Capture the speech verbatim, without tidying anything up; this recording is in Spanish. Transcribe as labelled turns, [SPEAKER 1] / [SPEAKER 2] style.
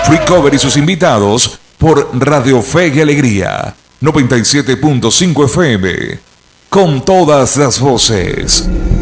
[SPEAKER 1] Free Cover y sus invitados por Radio Fe y Alegría noventa y siete punto cinco F M. Con todas las voces.